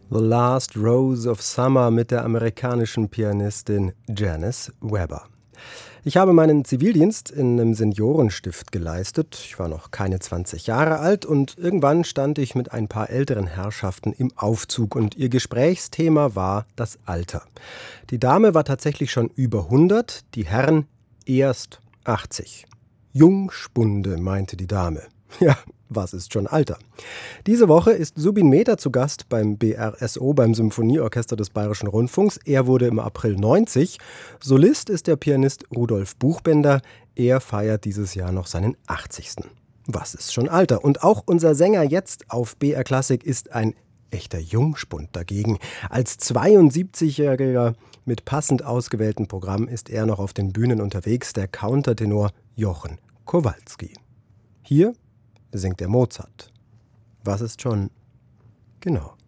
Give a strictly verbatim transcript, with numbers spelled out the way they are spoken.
The Last Rose of Summer mit der amerikanischen Pianistin Janice Weber. Ich habe meinen Zivildienst in einem Seniorenstift geleistet. Ich war noch keine zwanzig Jahre alt und irgendwann stand ich mit ein paar älteren Herrschaften im Aufzug und ihr Gesprächsthema war das Alter. Die Dame war tatsächlich schon über hundert, die Herren erst achtzig. Jungspunde, meinte die Dame. Ja, was ist schon Alter? Diese Woche ist Subin Mehta zu Gast beim B R S O, beim Symphonieorchester des Bayerischen Rundfunks. Er wurde im April neunzig. Solist ist der Pianist Rudolf Buchbender. Er feiert dieses Jahr noch seinen achtzigsten. Was ist schon Alter? Und auch unser Sänger jetzt auf B R Klassik ist ein echter Jungspund dagegen. Als zweiundsiebzigjähriger mit passend ausgewähltem Programm ist er noch auf den Bühnen unterwegs, der Countertenor Jochen Kowalski. Hier singt der Mozart. Was ist schon? Genau.